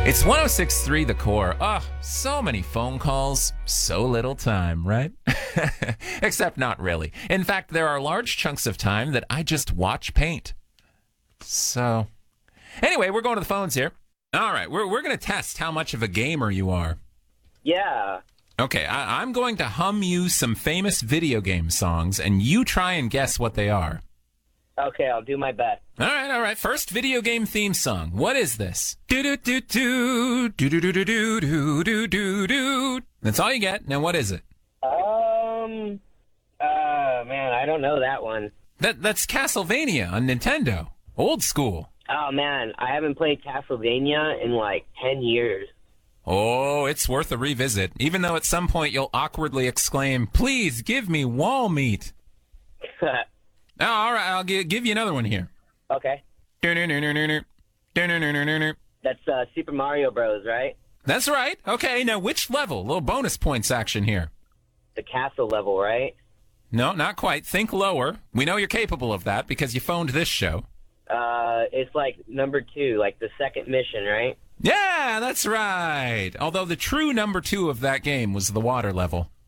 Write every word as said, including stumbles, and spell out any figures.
It's one oh six point three The Core. Oh, so many phone calls, so little time, right? Except not really. In fact, there are large chunks of time that I just watch paint. So, anyway, we're going to the phones here. All right, we're we're going to test how much of a gamer you are. Yeah. Okay, I, I'm going to hum you some famous video game songs, and you try and guess what they are. Okay, I'll do my best. All right, all right. First video game theme song. What is this? Do do do do do do do do do do do do. That's all you get. Now, what is it? Um, uh, man, I don't know that one. That that's Castlevania on Nintendo. Old school. Oh, man, I haven't played Castlevania in like ten years. Oh, it's worth a revisit, even though at some point you'll awkwardly exclaim, "Please give me wall meat." Oh, all right, I'll gi- give you another one here. Okay. That's uh, Super Mario Bros., right? That's right. Okay, now which level? A little bonus points action here. The castle level, right? No, not quite. Think lower. We know you're capable of that because you phoned this show. Uh, it's like number two, like the second mission, right? Yeah, that's right. Although the true number two of that game was the water level.